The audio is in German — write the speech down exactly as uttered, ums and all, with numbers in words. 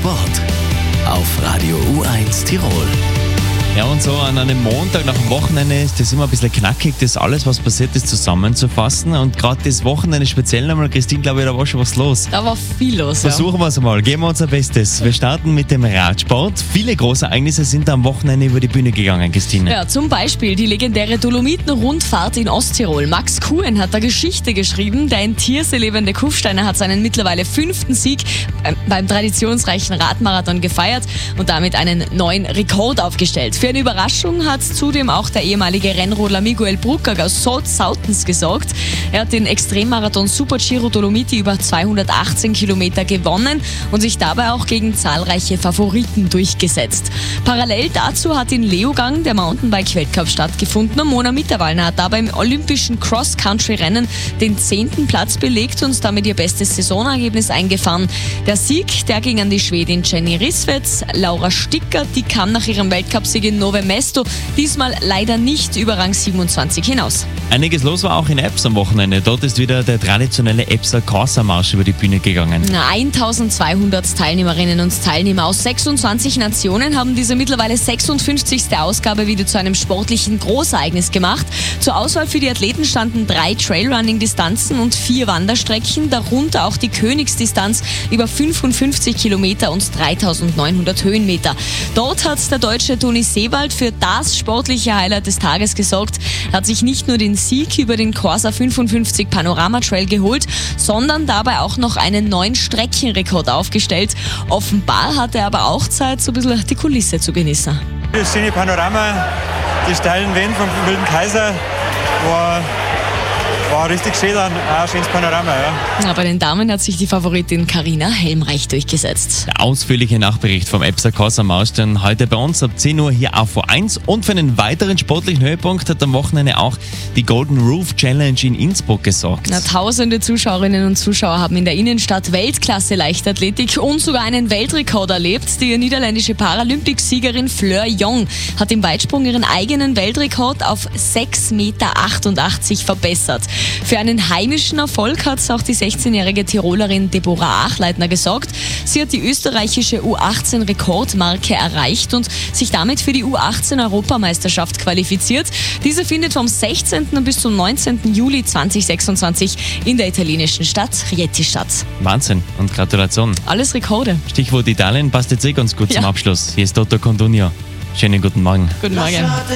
Sport auf Radio U eins Tirol. Ja, und so an einem Montag nach dem Wochenende ist das immer ein bisschen knackig, das alles, was passiert ist, zusammenzufassen. Und gerade das Wochenende speziell einmal, Christine, glaube ich, da war schon was los. Da war viel los. Versuchen wir es einmal, geben wir unser Bestes. Wir starten mit dem Radsport. Viele große Ereignisse sind am Wochenende über die Bühne gegangen, Christine. Ja, zum Beispiel die legendäre Dolomiten-Rundfahrt in Osttirol. Max Kuhn hat da Geschichte geschrieben. Der in Thiersee lebende Kufsteiner hat seinen mittlerweile fünften Sieg beim, beim traditionsreichen Radmarathon gefeiert und damit einen neuen Rekord aufgestellt. Für eine Überraschung hat zudem auch der ehemalige Rennrodler Miguel Bruckag aus Southampton gesorgt. Er hat den Extremmarathon Super Giro Dolomiti über zweihundertachtzehn Kilometer gewonnen und sich dabei auch gegen zahlreiche Favoriten durchgesetzt. Parallel dazu hat in Leogang der Mountainbike-Weltcup stattgefunden und Mona Mitterwallner hat dabei im olympischen Cross-Country-Rennen den zehnten Platz belegt und damit ihr bestes Saisonergebnis eingefahren. Der Sieg, der ging an die Schwedin Jenny Rissveds. Laura Sticker, die kam nach ihrem Weltcupsieg in Nove Mesto diesmal leider nicht über Rang siebenundzwanzig hinaus. Einiges los war auch in Ebbs am Wochenende. Dort ist wieder der traditionelle Ebbser Corsa-Marsch über die Bühne gegangen. eintausendzweihundert Teilnehmerinnen und Teilnehmer aus sechsundzwanzig Nationen haben diese mittlerweile sechsundfünfzigste Ausgabe wieder zu einem sportlichen Großereignis gemacht. Zur Auswahl für die Athleten standen drei Trailrunning-Distanzen und vier Wanderstrecken, darunter auch die Königsdistanz über fünfundfünfzig Kilometer und dreitausendneunhundert Höhenmeter. Dort hat der deutsche Toni Sewald für das sportliche Highlight des Tages gesorgt. Er hat sich nicht nur den Sieg über den Corsa fünfundfünfzig Panorama Trail geholt, sondern dabei auch noch einen neuen Streckenrekord aufgestellt. Offenbar hat er aber auch Zeit, so ein bisschen die Kulisse zu genießen. Das schöne Panorama, die steilen Wände vom Wilden Kaiser, war, war richtig schön, dann auch ein schönes Panorama. Ja. Ja, bei den Damen hat sich die Favoritin Carina Helmreich durchgesetzt. Der ausführliche Nachbericht vom Ebbser Corsa-Marsch dann heute bei uns ab zehn Uhr hier auf U eins. Und für einen weiteren sportlichen Höhepunkt hat am Wochenende auch die Golden Roof Challenge in Innsbruck gesorgt. Na, tausende Zuschauerinnen und Zuschauer haben in der Innenstadt Weltklasse-Leichtathletik und sogar einen Weltrekord erlebt. Die niederländische Paralympicsiegerin Fleur Jong hat im Weitsprung ihren eigenen Weltrekord auf sechs Meter achtundachtzig verbessert. Für einen heimischen Erfolg hat auch die sechzehnjährige Tirolerin Deborah Achleitner gesorgt. Sie hat die österreichische U achtzehn Rekordmarke erreicht und sich damit für die U achtzehn Europameisterschaft qualifiziert. Diese findet vom sechzehnten bis zum neunzehnten Juli zweitausendsechsundzwanzig in der italienischen Stadt Rieti statt. Wahnsinn und Gratulation. Alles Rekorde. Stichwort Italien passt jetzt eh ganz gut Ja. zum Abschluss. Hier ist Toto Condugno. Schönen guten Morgen. Guten Morgen.